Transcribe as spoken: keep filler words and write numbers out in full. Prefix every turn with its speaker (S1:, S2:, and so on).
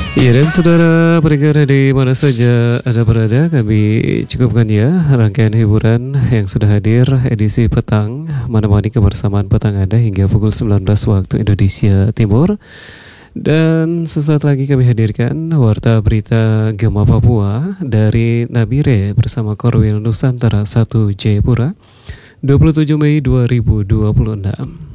S1: Ya, dan saudara pendengar di mana saja Anda berada, kami cukupkan ya rangkaian hiburan yang sudah hadir edisi petang, menemani kebersamaan petang Anda hingga pukul sembilan belas waktu Indonesia Timur. Dan sesaat lagi kami hadirkan Warta Berita Gema Papua dari Nabire bersama Korwil Nusantara satu Jayapura, dua puluh tujuh Mei dua ribu dua puluh enam.